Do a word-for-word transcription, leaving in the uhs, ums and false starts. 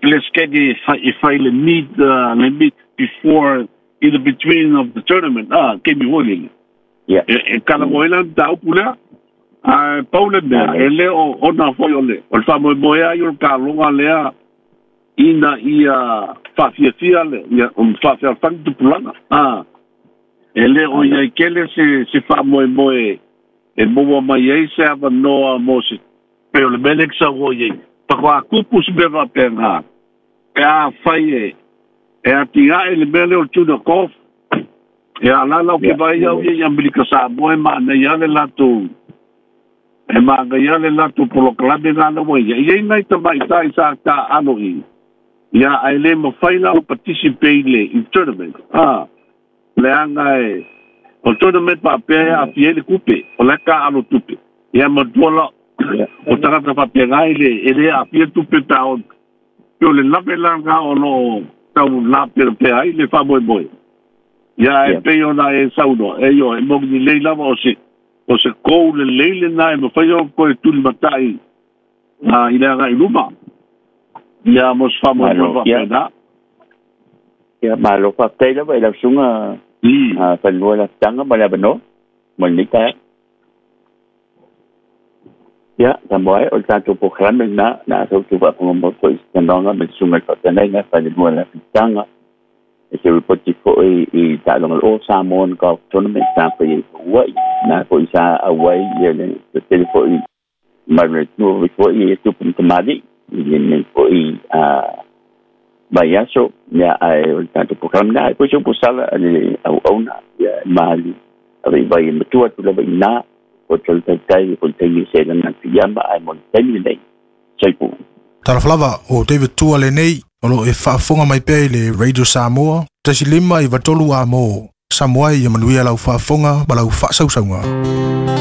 let's get if I if I meet uh, meet before in the between of the tournament. Ah, can be winning. Yeah. E kala moela da upula. Ah, Paula da ele o ona foi ole. O fa mo boya yo ka longa lea ina ia fa fia fia le ia um fa fia fa tu pulana. Ah. Ele o ia kele se se fa mo mo e e mo mai e se ava no mo se. Pero le belek sa wo ye. Pa kwa kupu se beva pena. E a fai e e a tinga e le bele o tuna kof e a lala o ke vai au e ambilika sa moe ma na iale latu e ma ga iale latu polo klabe ngana mo ia ia nai ta mai tai sa ta ano i ia a ele mo faila o participate le in tournament ah le anga e o tournament pa pe a fiele kupe o le ka ano tupe ia mo dola o tanga pa pe ngai le ele a fiele tupe ta o yo le lave langa o no tau la per pe ai le fa boy boy ya e pe ona e sauno e yo e mo ni le lava o se o se ko le le le na e mo fa yo ko tu le matai na ile ga iluma ya mo fa mo no fa na ya ma lo fa te la vai la sunga a fa no la tanga ma la no mo ni ta ya tamboy o tanto programa na na so tu va como mo ko istandanga me sunga ko tena na fa ni mo la tanga e se ripoti ko e e ta lo o samon ko tournament ta pa ye wa na ko isa away ye le te telefoni ma re no ko ye tu pun tamadi ye ne ko i a bayaso ya ai o tanto programa na ko so pusala ale au ona ya mali ave vai metua tu la na o tol tai o tai se na piamba ai mon tai nei saipu Taraflava o David Tua le nei o lo e whaafonga mai pe le Radio Samoa tasi lima i watolu a mo Samoa i manuia lau whaafonga ma lau whaasausaunga